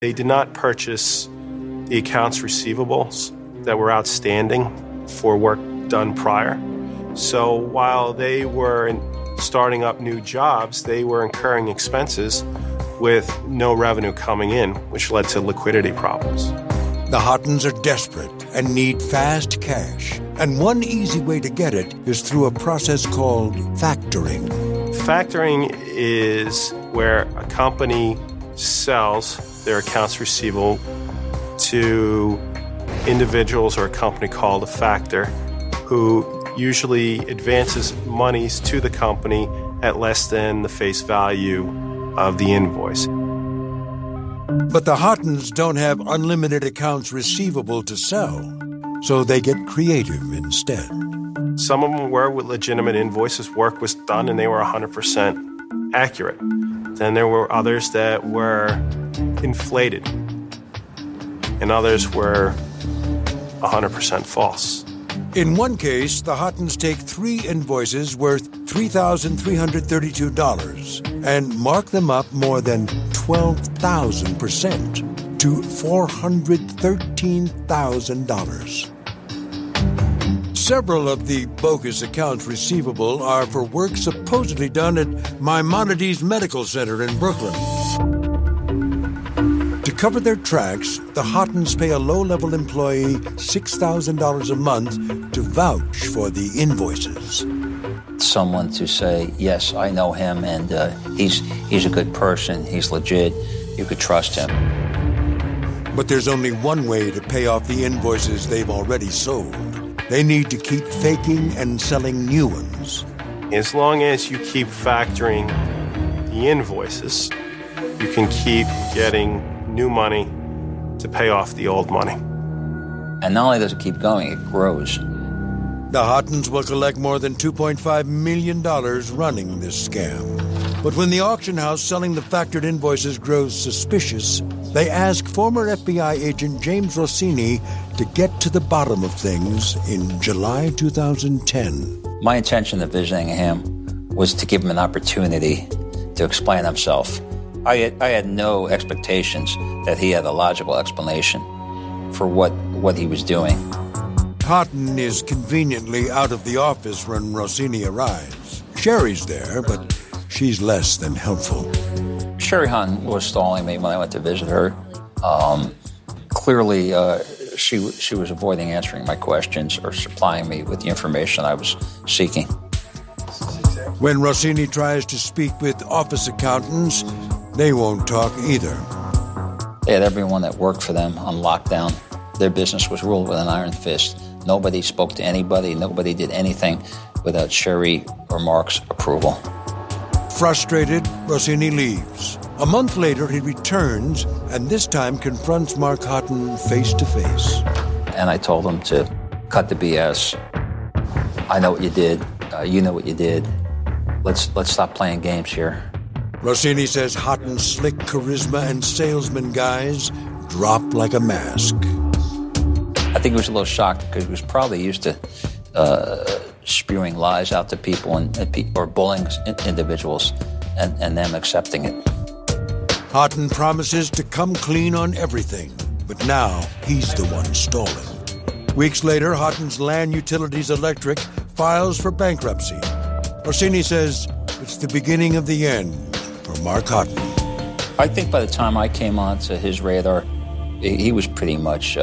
They did not purchase the accounts receivables that were outstanding for work done prior. So while they were starting up new jobs, they were incurring expenses with no revenue coming in, which led to liquidity problems. The Hottons are desperate and need fast cash. And one easy way to get it is through a process called factoring. Factoring is where a company sells their accounts receivable to individuals or a company called a factor who usually advances monies to the company at less than the face value of the invoice. But the Hottons don't have unlimited accounts receivable to sell, so they get creative instead. Some of them were with legitimate invoices. Work was done and they were 100% accurate. Then there were others that were inflated, and others were 100% false. In one case, the Hottons take 3 invoices worth $3,332 and mark them up more than 12,000% to $413,000. Several of the bogus accounts receivable are for work supposedly done at Maimonides Medical Center in Brooklyn. To cover their tracks, the Hottons pay a low-level employee $6,000 a month to vouch for the invoices. Someone to say, yes, I know him, and he's a good person, he's legit, you could trust him. But there's only one way to pay off the invoices they've already sold. They need to keep faking and selling new ones. As long as you keep factoring the invoices, you can keep getting new money to pay off the old money. And not only does it keep going, it grows. The Hottons will collect more than $2.5 million running this scam. But when the auction house selling the factored invoices grows suspicious, they ask former FBI agent James Rossini to get to the bottom of things in July 2010. My intention of visiting him was to give him an opportunity to explain himself. I had no expectations that he had a logical explanation for what he was doing. Hotton is conveniently out of the office when Rossini arrives. Sherry's there, but she's less than helpful. Sherry Hutton was stalling me when I went to visit her. Clearly, she was avoiding answering my questions or supplying me with the information I was seeking. When Rossini tries to speak with office accountants, they won't talk either. They had everyone that worked for them on lockdown. Their business was ruled with an iron fist. Nobody spoke to anybody. Nobody did anything without Sherry or Mark's approval. Frustrated, Rossini leaves. A month later, he returns and this time confronts Mark Hotton face to face. And I told him to cut the BS. I know what you did. You know what you did. Let's stop playing games here. Rossini says Hotton's slick charisma and salesman guys drop like a mask. I think he was a little shocked because he was probably used to spewing lies out to people or bullying individuals and them accepting it. Hotton promises to come clean on everything, but now he's the one stalling. Weeks later, Hotton's Land Utilities Electric files for bankruptcy. Rossini says it's the beginning of the end for Mark Hotton. I think by the time I came onto his radar, he was pretty much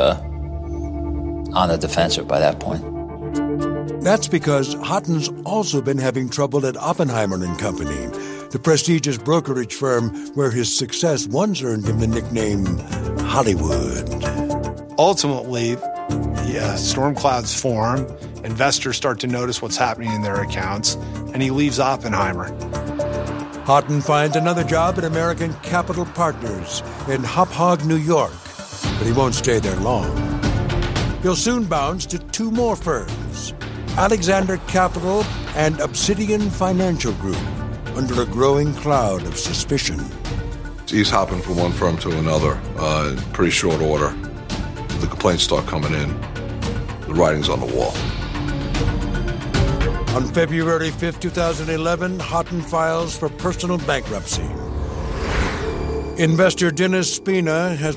on the defensive by that point. That's because Hotton's also been having trouble at Oppenheimer & Company, the prestigious brokerage firm where his success once earned him the nickname Hollywood. Ultimately, storm clouds form, investors start to notice what's happening in their accounts, and he leaves Oppenheimer. Hotton finds another job at American Capital Partners in Hauppauge, New York, but he won't stay there long. He'll soon bounce to 2 more firms, Alexander Capital and Obsidian Financial Group, under a growing cloud of suspicion. He's hopping from one firm to another in pretty short order. The complaints start coming in. The writing's on the wall. On February 5th, 2011, Hotton files for personal bankruptcy. Investor Dennis Spina has